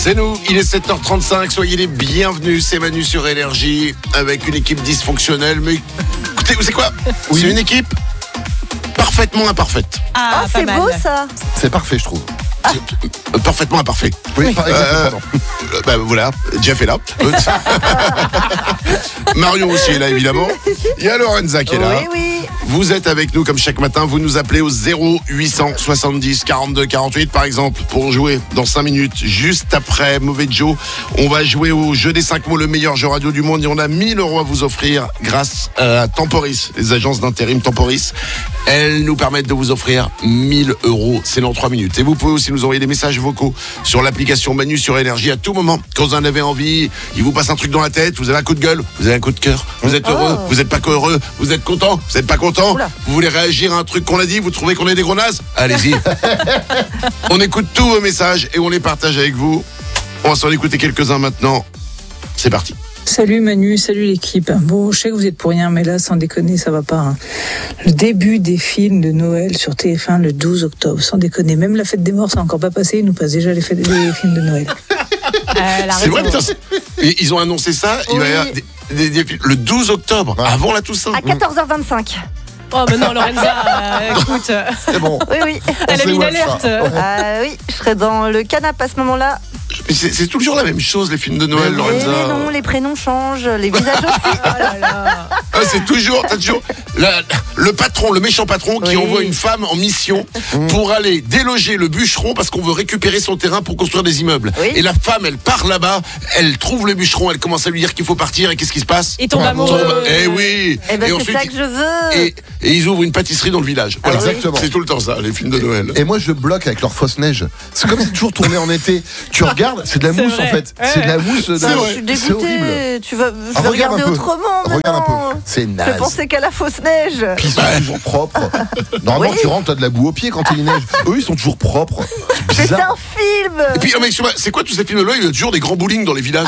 C'est nous, il est 7h35, soyez les bienvenus, c'est Manu sur Énergie, avec une équipe dysfonctionnelle, mais écoutez, vous savez quoi ? C'est une équipe parfaitement imparfaite. Ah, c'est beau ça. C'est parfait, je trouve. Parfaitement imparfait. Oui, exactement. Voilà, Jeff est là. Marion aussi est là, évidemment. Il y a Lorenza qui est là. Oui. Vous êtes avec nous comme chaque matin, vous nous appelez au 0870 42 48 par exemple pour jouer dans 5 minutes. Juste après Mauvais Joe, on va jouer au jeu des 5 mots, le meilleur jeu radio du monde et on a 1000 € à vous offrir grâce à Temporis, les agences d'intérim Temporis. Elles nous permettent de vous offrir 1000 €, c'est dans 3 minutes. Et vous pouvez aussi nous envoyer des messages vocaux sur l'application Manu sur Énergie à tout moment. Quand vous en avez envie, il vous passe un truc dans la tête, vous avez un coup de gueule, vous avez un coup de cœur, vous êtes heureux, vous n'êtes pas heureux, vous êtes content, vous n'êtes pas content, vous voulez réagir à un truc qu'on a dit, vous trouvez qu'on est des gros nazes ? Allez-y. On écoute tous vos messages et on les partage avec vous. On va s'en écouter quelques-uns maintenant. C'est parti. Salut Manu, salut l'équipe. Bon, je sais que vous êtes pour rien, mais là, sans déconner, ça va pas. Hein. Le début des films de Noël sur TF1 le 12 octobre, sans déconner. Même la fête des morts, ça n'a encore pas passé, ils nous passent déjà les films de Noël. C'est vrai, putain. Ils ont annoncé ça, il va y avoir le 12 octobre, avant la Toussaint. À 14h25. Oh, mais non, Lorenza, écoute. C'est bon. Oui. Elle a mis une alerte. Oui, je serai dans le canapé à ce moment-là. C'est toujours la même chose, les films de Noël, Lorenza. Mais non, les prénoms changent, les visages aussi. Oh là là. C'est toujours, le patron, le méchant patron qui envoie une femme en mission pour aller déloger le bûcheron parce qu'on veut récupérer son terrain pour construire des immeubles. Oui. Et la femme, elle part là-bas, elle trouve le bûcheron, elle commence à lui dire qu'il faut partir et qu'est-ce qui se passe ? Et tombe amoureux. Eh oui. Et et c'est ensuite, ça que je veux. Et ils ouvrent une pâtisserie dans le village. Voilà. Exactement. C'est tout le temps ça, les films de Noël. Et moi, je bloque avec leur fausse neige. C'est comme c'est toujours tourné en été. Tu regardes, c'est de la C'est mousse vrai. en fait. Ouais. C'est de la mousse. Je suis C'est horrible. dégoûtée. Tu vas Regarde regarder un peu. autrement. Regarde un peu. maintenant. C'est Je naze. pensais qu'à la fausse neige. Puis ils sont toujours propres. Normalement, Oui. tu rentres, t'as de la boue aux pieds quand il neige. Eux, ils sont toujours propres. C'est Mais c'est bizarre. un film. Et puis, c'est quoi tous ces films-là ? Il y a toujours des grands bowling dans les villages.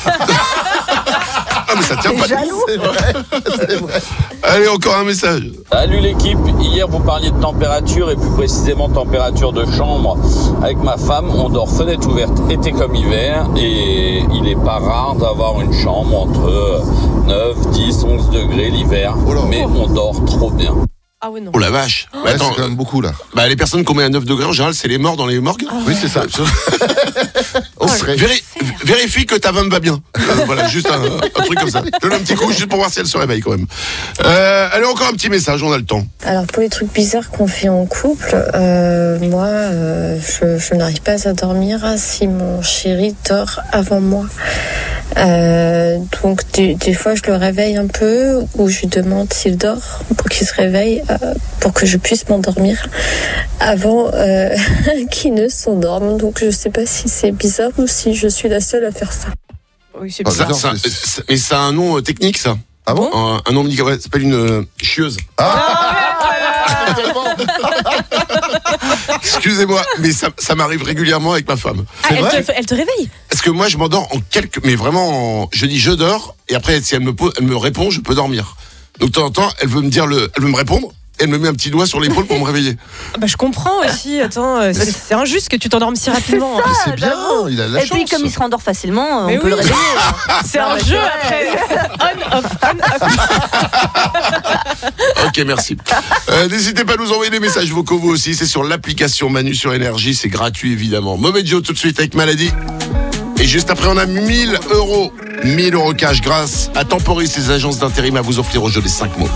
Ah, mais ça tient T'es pas. jaloux. C'est vrai. Allez, encore un message. Salut l'équipe, hier vous parliez de température et plus précisément température de chambre. Avec ma femme, on dort fenêtre ouverte été comme hiver et il n'est pas rare d'avoir une chambre entre 9, 10, 11 degrés l'hiver. Oh là. Mais on dort trop bien. Ah ouais, non. Oh la vache. Ouais, Attends, c'est quand même beaucoup là. les personnes qu'on met à 9 degrés, en général, c'est les morts dans les morgues. Oui, c'est ça. On serait. Vérifie que ta femme va bien. Voilà, juste un truc comme ça. Donne un petit coup juste pour voir si elle se réveille quand même. Allez, encore un petit message, on a le temps. Alors pour les trucs bizarres qu'on fait en couple, moi je n'arrive pas à dormir si mon chéri dort avant moi. Donc des fois je le réveille un peu ou je lui demande s'il dort pour qu'il se réveille pour que je puisse m'endormir avant qu'il ne s'endorme. Donc je sais pas si c'est bizarre ou si je suis la seule à faire ça. Oui, c'est Ah, bizarre. bizarre. Mais ça a un nom technique, ça. Ah bon? Un nom médical, ça s'appelle une chieuse. Excusez-moi, mais ça m'arrive régulièrement avec ma femme. Ah, elle te réveille. Parce que moi, je m'endors en mais vraiment, je dis je dors, et après, si elle me répond, je peux dormir. Donc, de temps en temps, elle veut me répondre, et elle me met un petit doigt sur l'épaule pour me réveiller. Ah bah, je comprends aussi. Attends, c'est injuste que tu t'endormes si rapidement. ça. C'est bien, j'avoue. il a de la Et puis chance. comme il se rendort facilement, Mais on peut le oui. réveiller. C'est un mais jeu c'est vrai. après. On-off. Ok, merci. N'hésitez pas à nous envoyer des messages vocaux, vous aussi. C'est sur l'application Manu sur Énergie. C'est gratuit, évidemment. Mauvais Joe, tout de suite avec Maladie. Et juste après, on a 1000 €. 1000 € cash grâce à Temporis, les agences d'intérim à vous offrir au jeu des 5 mots.